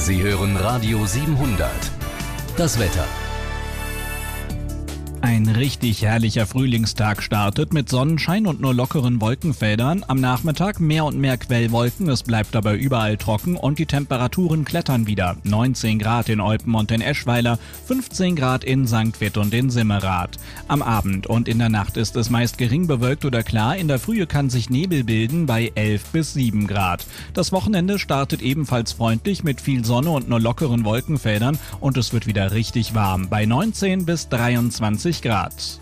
Sie hören Radio 700. Das Wetter. Ein richtig herrlicher Frühlingstag startet mit Sonnenschein und nur lockeren Wolkenfeldern. Am Nachmittag mehr und mehr Quellwolken, es bleibt aber überall trocken und die Temperaturen klettern wieder. 19 Grad in Eupen und in Eschweiler, 15 Grad in St. Vith und in Simmerath. Am Abend und in der Nacht ist es meist gering bewölkt oder klar. In der Frühe kann sich Nebel bilden bei 11 bis 7 Grad. Das Wochenende startet ebenfalls freundlich mit viel Sonne und nur lockeren Wolkenfeldern und es wird wieder richtig warm bei 19 bis 23 Grad.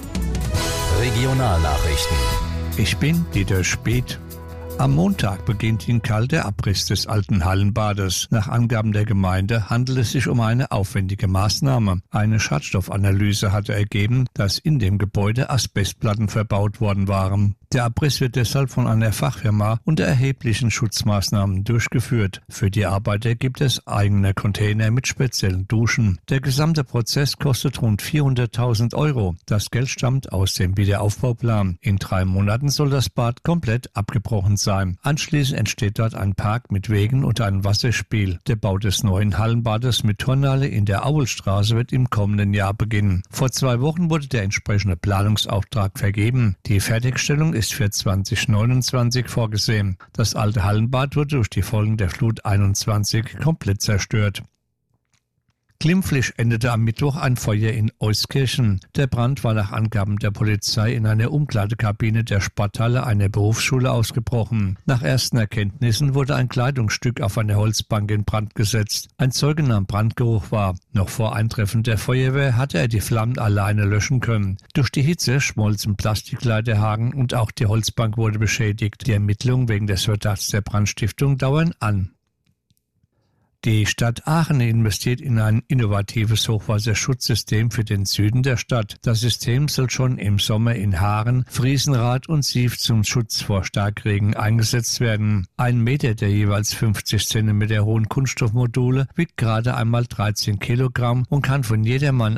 Regionalnachrichten. Ich bin Dieter Speth. Am Montag beginnt in Kall der Abriss des alten Hallenbades. Nach Angaben der Gemeinde handelt es sich um eine aufwendige Maßnahme. Eine Schadstoffanalyse hatte ergeben, dass in dem Gebäude Asbestplatten verbaut worden waren. Der Abriss wird deshalb von einer Fachfirma unter erheblichen Schutzmaßnahmen durchgeführt. Für die Arbeiter gibt es eigene Container mit speziellen Duschen. Der gesamte Prozess kostet rund 400.000 €. Das Geld stammt aus dem Wiederaufbauplan. In 3 Monaten soll das Bad komplett abgebrochen sein. Anschließend entsteht dort ein Park mit Wegen und ein Wasserspiel. Der Bau des neuen Hallenbades mit Turnhalle in der Aulstraße wird im kommenden Jahr beginnen. Vor 2 Wochen wurde der entsprechende Planungsauftrag vergeben. Die Fertigstellung ist für 2029 vorgesehen. Das alte Hallenbad wurde durch die Folgen der Flut 21 komplett zerstört. Glimpflich endete am Mittwoch ein Feuer in Euskirchen. Der Brand war nach Angaben der Polizei in einer Umkleidekabine der Sporthalle einer Berufsschule ausgebrochen. Nach ersten Erkenntnissen wurde ein Kleidungsstück auf einer Holzbank in Brand gesetzt. Ein Zeuge nahm Brandgeruch wahr. Noch vor Eintreffen der Feuerwehr hatte er die Flammen alleine löschen können. Durch die Hitze schmolzen Plastikleiterhaken und auch die Holzbank wurde beschädigt. Die Ermittlungen wegen des Verdachts der Brandstiftung dauern an. Die Stadt Aachen investiert in ein innovatives Hochwasserschutzsystem für den Süden der Stadt. Das System soll schon im Sommer in Haaren, Friesenrath und Sief zum Schutz vor Starkregen eingesetzt werden. 1 Meter der jeweils 50 cm hohen Kunststoffmodule wiegt gerade einmal 13 Kilogramm und kann von jedermann